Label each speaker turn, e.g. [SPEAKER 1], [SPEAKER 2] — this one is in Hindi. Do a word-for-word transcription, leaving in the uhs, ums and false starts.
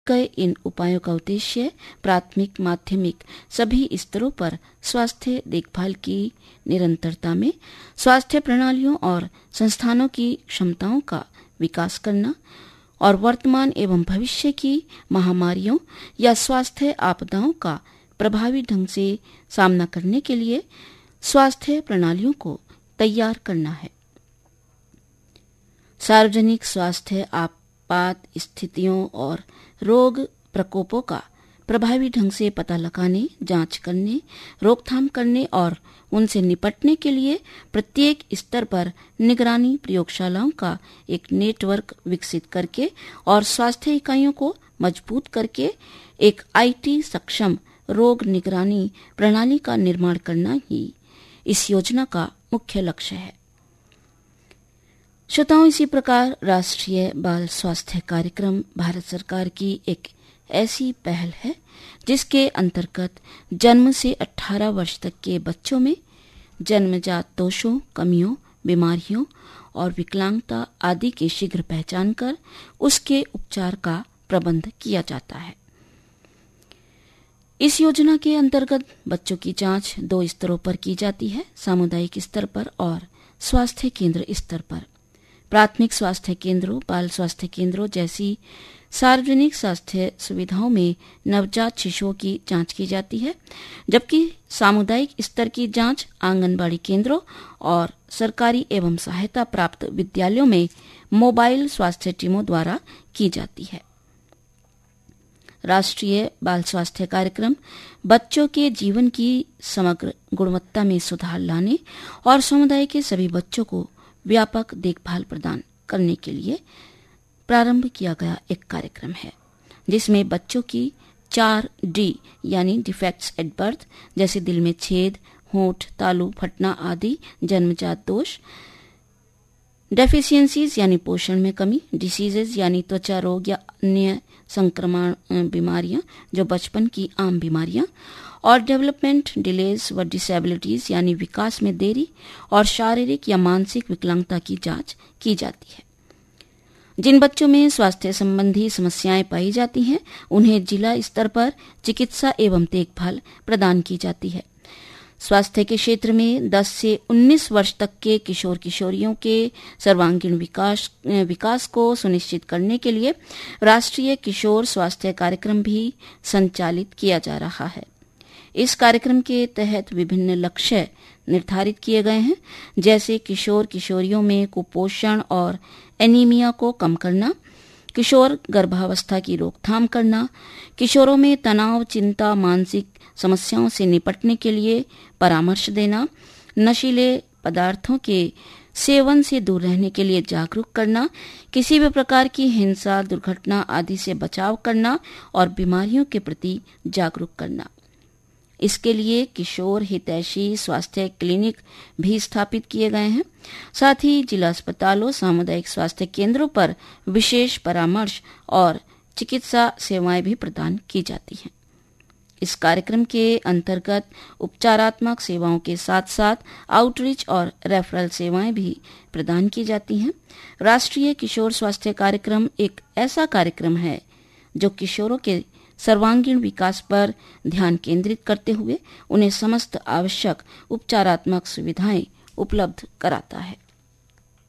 [SPEAKER 1] गए इन उपायों का उद्देश्य प्राथमिक, माध्यमिक सभी स्तरों पर स्वास्थ्य देखभाल की निरंतरता में स्वास्थ्य प्रणालियों और संस्थानों की क्षमताओं का विकास करना और वर्तमान एवं भविष्य की महामारियों या स्वास्थ्य आपदाओं का प्रभावी ढंग से सामना करने के लिए स्वास्थ्य प्रणालियों को तैयार करना है। सार्वजनिक स्वास्थ्य आपात स्थितियों और रोग प्रकोपों का प्रभावी ढंग से पता लगाने, जांच करने, रोकथाम करने और उनसे निपटने के लिए प्रत्येक स्तर पर निगरानी प्रयोगशालाओं का एक नेटवर्क विकसित करके और स्वास्थ्य इकाइयों को मजबूत करके एक आईटी सक्षम रोग निगरानी प्रणाली का निर्माण करना ही इस योजना का मुख्य लक्ष्य है। श्रोताओं, इसी प्रकार राष्ट्रीय बाल स्वास्थ्य कार्यक्रम भारत सरकार की एक ऐसी पहल है जिसके अंतर्गत जन्म से अठारह वर्ष तक के बच्चों में जन्मजात दोषों, कमियों, बीमारियों और विकलांगता आदि की शीघ्र पहचान कर उसके उपचार का प्रबंध किया जाता है। इस योजना के अंतर्गत बच्चों की जांच दो स्तरों पर की जाती है, सामुदायिक स्तर पर और स्वास्थ्य केंद्र स्तर पर। प्राथमिक स्वास्थ्य केंद्रों, बाल स्वास्थ्य केंद्रों जैसी सार्वजनिक स्वास्थ्य सुविधाओं में नवजात शिशुओं की जांच की जाती है, जबकि सामुदायिक स्तर की जांच आंगनबाड़ी केंद्रों और सरकारी एवं सहायता प्राप्त विद्यालयों में मोबाइल स्वास्थ्य टीमों द्वारा की जाती है। राष्ट्रीय बाल स्वास्थ्य कार्यक्रम बच्चों के जीवन की समग्र गुणवत्ता में सुधार लाने और समुदाय के सभी बच्चों को व्यापक देखभाल प्रदान करने के लिए प्रारंभ किया गया एक कार्यक्रम है, जिसमें बच्चों की चार डी यानी डिफेक्ट्स एट बर्थ जैसे दिल में छेद, होंठ, तालू फटना आदि जन्मजात दोष, डेफिशिएंसीज यानी पोषण में कमी, डिसीजेज यानी त्वचा रोग या अन्य संक्रमण बीमारियां जो बचपन की आम बीमारियां, और डेवलपमेंट डिलेज व डिसेबिलिटीज यानी विकास में देरी और शारीरिक या मानसिक विकलांगता की जांच की जाती है। जिन बच्चों में स्वास्थ्य संबंधी समस्याएं पाई जाती हैं, उन्हें जिला स्तर पर चिकित्सा एवं देखभाल प्रदान की जाती है। स्वास्थ्य के क्षेत्र में दस से उन्नीस वर्ष तक के किशोर किशोरियों के सर्वांगीण विकास विकास को सुनिश्चित करने के लिए राष्ट्रीय किशोर स्वास्थ्य कार्यक्रम भी संचालित किया जा रहा है। इस कार्यक्रम के तहत विभिन्न लक्ष्य निर्धारित किए गए हैं, जैसे किशोर किशोरियों में कुपोषण और एनीमिया को कम करना, किशोर गर्भावस्था की रोकथाम करना, किशोरों में तनाव, चिंता, मानसिक समस्याओं से निपटने के लिए परामर्श देना, नशीले पदार्थों के सेवन से दूर रहने के लिए जागरूक करना, किसी भी प्रकार की हिंसा, दुर्घटना आदि से बचाव करना और बीमारियों के प्रति जागरूक करना। इसके लिए किशोर हितैषी स्वास्थ्य क्लिनिक भी स्थापित किए गए हैं। साथ ही जिला अस्पतालों, सामुदायिक स्वास्थ्य केंद्रों पर विशेष परामर्श और चिकित्सा सेवाएं भी प्रदान की जाती हैं। इस कार्यक्रम के अंतर्गत उपचारात्मक सेवाओं के साथ साथ आउटरीच और रेफरल सेवाएं भी प्रदान की जाती हैं। राष्ट्रीय किशोर स्वास्थ्य कार्यक्रम एक ऐसा कार्यक्रम है जो किशोरों के सर्वांगीण विकास पर ध्यान केंद्रित करते हुए उन्हें समस्त आवश्यक उपचारात्मक सुविधाएं उपलब्ध कराता है।